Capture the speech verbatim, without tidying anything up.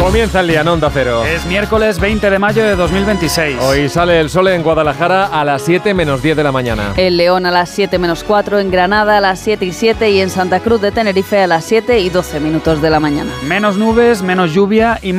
Comienza el día en Onda Cero. Es miércoles veinte de mayo de dos mil veintiséis. Hoy sale el sol en Guadalajara a las siete menos diez de la mañana. En León a las siete menos cuatro, en Granada a las siete y siete y en Santa Cruz de Tenerife a las siete y doce minutos de la mañana. Menos nubes, menos lluvia y más